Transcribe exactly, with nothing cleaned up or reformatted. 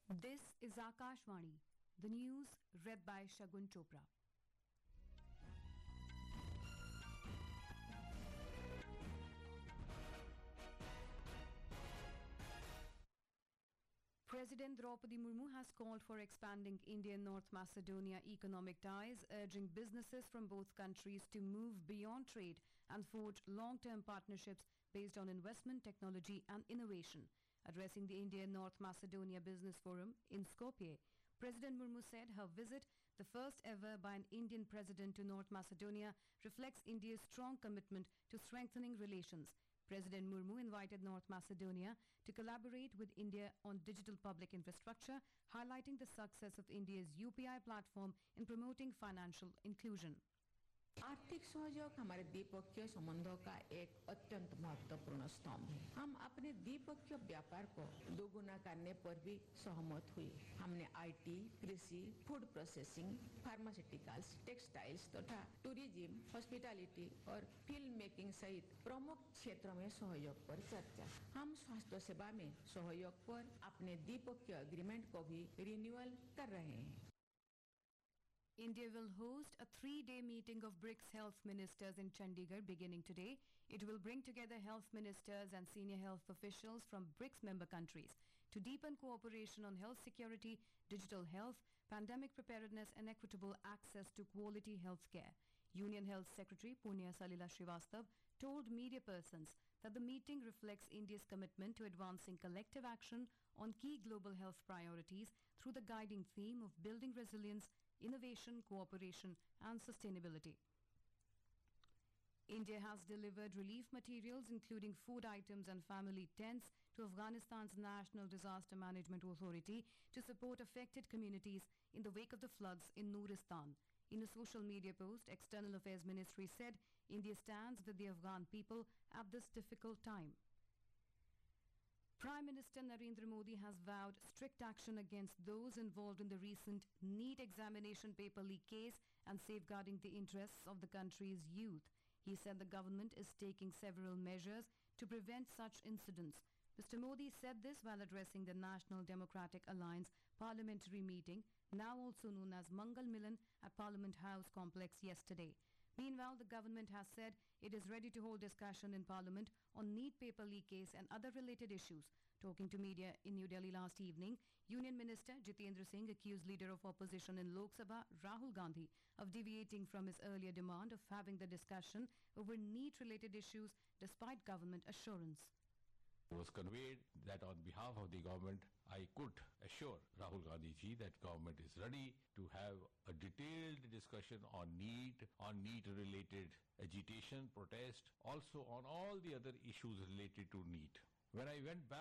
This is Akashvani, the news read by Shagun Chopra. President Draupadi Murmu has called for expanding India and North Macedonia economic ties, urging businesses from both countries to move beyond trade and forge long-term partnerships based on investment, technology and innovation. Addressing the India and North Macedonia Business Forum in Skopje, President Murmu said her visit, the first ever by an Indian president to North Macedonia, reflects India's strong commitment to strengthening relations. President Murmu invited North Macedonia to collaborate with India on digital public infrastructure, highlighting the success of India's U P I platform in promoting financial inclusion. आर्थिक सहयोग हमारे द्विपक्षीय संबंधों का एक अत्यंत महत्वपूर्ण स्तंभ है। हम अपने द्विपक्षीय व्यापार को दोगुना करने पर भी सहमत हुए। हमने आईटी, कृषि, फूड प्रोसेसिंग, फार्मास्यूटिकल्स, टेक्सटाइल्स तथा टूरिज्म, हॉस्पिटैलिटी और फिल्म मेकिंग सहित प्रमुख क्षेत्रों में सहयोग पर चर्चा। हम स्वास्थ्य सेवा में सहयोग पर अपने द्विपक्षीय एग्रीमेंट को भी रिन्यूअल कर रहे हैं। India will host a three-day meeting of BRICS health ministers in Chandigarh beginning today. It will bring together health ministers and senior health officials from BRICS member countries to deepen cooperation on health security, digital health, pandemic preparedness and equitable access to quality health care. Union Health Secretary Punya Salila Srivastav told media persons that the meeting reflects India's commitment to advancing collective action on key global health priorities through the guiding theme of building resilience, innovation, cooperation and sustainability. India has delivered relief materials including food items and family tents to Afghanistan's National Disaster Management Authority to support affected communities in the wake of the floods in Nuristan. In a social media post, External Affairs Ministry said India stands with the Afghan people at this difficult time. Prime Minister Narendra Modi has vowed strict action against those involved in the recent NEET examination paper leak case and safeguarding the interests of the country's youth. He said the government is taking several measures to prevent such incidents. Mister Modi said this while addressing the National Democratic Alliance parliamentary meeting, now also known as Mangal Milan, at Parliament House complex yesterday. Meanwhile, the government has said it is ready to hold discussion in Parliament on NEET paper leak case and other related issues. Talking to media in New Delhi last evening, Union Minister Jitendra Singh accused Leader of Opposition in Lok Sabha, Rahul Gandhi, of deviating from his earlier demand of having the discussion over NEET-related issues despite government assurance. It was conveyed that on behalf of the government, I could assure Rahul Gandhi ji that government is ready to have a detailed discussion on NEET, on NEET-related agitation, protest, also on all the other issues related to NEET. When I went back